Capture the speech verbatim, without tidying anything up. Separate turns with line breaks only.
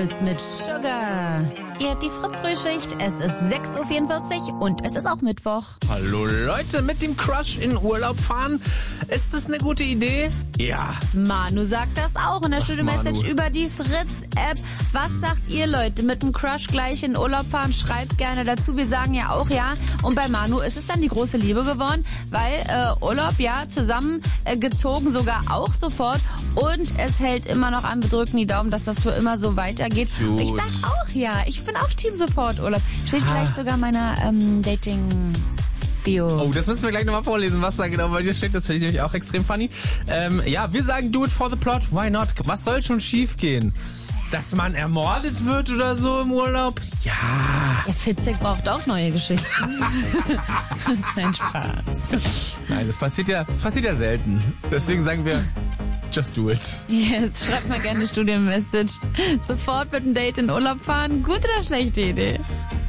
Beatles mit Sugar. Ihr habt die Fritz-Frühschicht, es ist sechs Uhr vierundvierzig und es ist auch Mittwoch.
Hallo Leute, mit dem Crush in Urlaub fahren. Ist das eine gute Idee? Ja.
Manu sagt das auch in der Studio-Message über die Fritz-App. Was sagt ihr, Leute? Mit dem Crush gleich in Urlaub fahren? Schreibt gerne dazu. Wir sagen ja auch ja. Und bei Manu ist es dann die große Liebe geworden, weil äh, Urlaub, ja, zusammen äh, gezogen sogar auch sofort. Und es hält immer noch an. Wir drücken die Daumen, dass das für immer so weitergeht.
Gut.
Ich sag auch ja. Ich bin auch Team Soforturlaub. Steht ah. vielleicht sogar meiner ähm, Dating... Bio.
Oh, das müssen wir gleich nochmal vorlesen, was da genau bei dir steht. Das finde ich nämlich auch extrem funny. Ähm, ja, wir sagen do it for the plot. Why not? Was soll schon schief gehen? Dass man ermordet wird oder so im Urlaub? Ja.
Der Fitzek braucht auch neue Geschichten. Nein, Spaß.
Nein, das passiert ja, das passiert ja selten. Deswegen sagen wir, just do it.
Yes, schreibt mal gerne eine Studio-Message. Sofort mit einem Date in Urlaub fahren. Gute oder schlechte Idee?